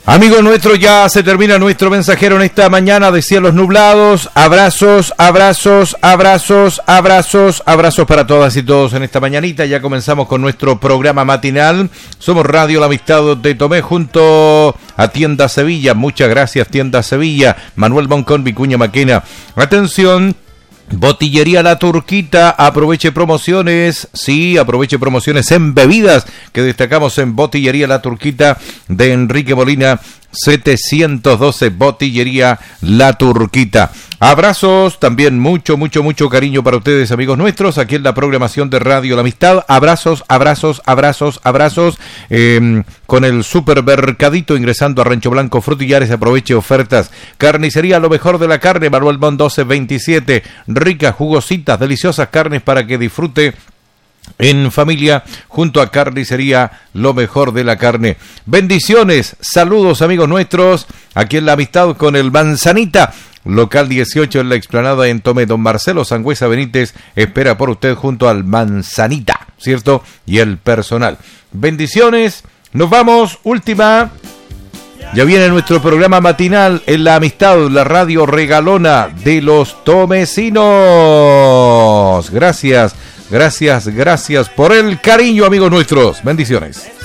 Amigos nuestros, ya se termina nuestro mensajero en esta mañana de cielos nublados. Abrazos, abrazos, abrazos, abrazos, abrazos para todas y todos en esta mañanita. Ya comenzamos con nuestro programa matinal. Somos Radio La Amistad de Tomé junto a Tienda Sevilla. Muchas gracias, Tienda Sevilla. Manuel Boncón, Vicuña Maquena. Atención. Botillería La Turquita, aproveche promociones, sí, aproveche promociones en bebidas que destacamos en Botillería La Turquita de Enrique Molina 712, Botillería La Turquita. Abrazos, también mucho cariño para ustedes, amigos nuestros, aquí en la programación de Radio La Amistad. Abrazos, abrazos, abrazos, abrazos, con el supermercadito ingresando a Rancho Blanco Frutillares, aproveche ofertas. Carnicería Lo Mejor de la Carne, Manuel Bon 1227, ricas, jugositas, deliciosas carnes para que disfrute en familia junto a Carnicería Lo Mejor de la Carne. Bendiciones, saludos amigos nuestros, aquí en La Amistad con el Manzanita, local 18 en la explanada en Tomé. Don Marcelo Sangüesa Benítez espera por usted junto al Manzanita, ¿cierto? Y el personal. Bendiciones, nos vamos, última. Ya viene nuestro programa matinal en La Amistad, la radio regalona de los tomecinos. Gracias por el cariño, amigos nuestros. Bendiciones.